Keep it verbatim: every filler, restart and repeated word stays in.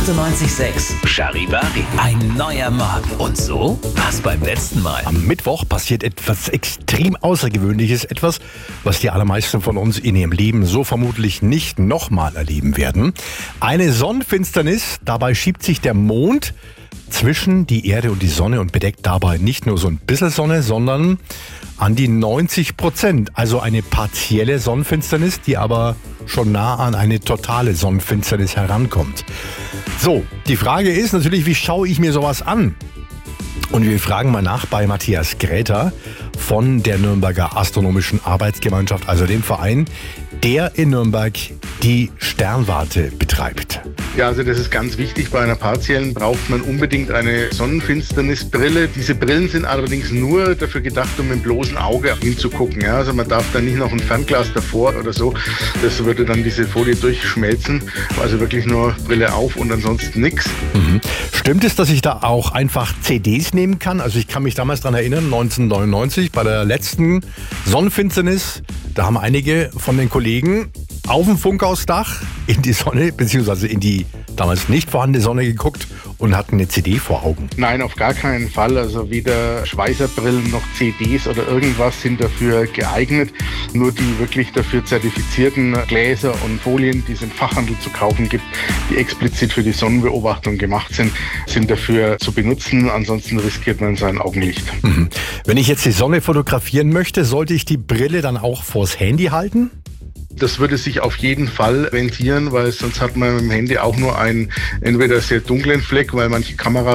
achtundneunzig Komma sechs Charivari. Ein neuer Morgen. Und so war's beim letzten Mal. Am Mittwoch passiert etwas extrem Außergewöhnliches, etwas, was die allermeisten von uns in ihrem Leben so vermutlich nicht nochmal erleben werden. Eine Sonnenfinsternis, dabei schiebt sich der Mond zwischen die Erde und die Sonne und bedeckt dabei nicht nur so ein bisschen Sonne, sondern an die neunzig Prozent. Also eine partielle Sonnenfinsternis, die aber schon nah an eine totale Sonnenfinsternis herankommt. So, die Frage ist natürlich, wie schaue ich mir sowas an? Und wir fragen mal nach bei Matthias Gräter von der Nürnberger Astronomischen Arbeitsgemeinschaft, also dem Verein, der in Nürnberg die Sternwarte betreibt. Ja, also das ist ganz wichtig. Bei einer partiellen braucht man unbedingt eine Sonnenfinsternisbrille. Diese Brillen sind allerdings nur dafür gedacht, um mit dem bloßen Auge hinzugucken. Ja, also man darf da nicht noch ein Fernglas davor oder so. Das würde dann diese Folie durchschmelzen. Also wirklich nur Brille auf und ansonsten nichts. Mhm. Stimmt es, dass ich da auch einfach C Ds nehmen kann? Also ich kann mich damals daran erinnern, neunzehnhundertneunundneunzig bei der letzten Sonnenfinsternis, da haben einige von den Kollegen auf dem Funkhausdach in die Sonne, beziehungsweise in die damals nicht vorhandene Sonne geguckt und hatten eine C D vor Augen. Nein, auf gar keinen Fall. Also weder Schweißerbrillen noch C Ds oder irgendwas sind dafür geeignet. Nur die wirklich dafür zertifizierten Gläser und Folien, die es im Fachhandel zu kaufen gibt, die explizit für die Sonnenbeobachtung gemacht sind, sind dafür zu benutzen. Ansonsten riskiert man sein Augenlicht. Mhm. Wenn ich jetzt die Sonne fotografieren möchte, sollte ich die Brille dann auch vors Handy halten? Das würde sich auf jeden Fall rentieren, weil sonst hat man mit dem Handy auch nur einen entweder sehr dunklen Fleck, weil manche Kameras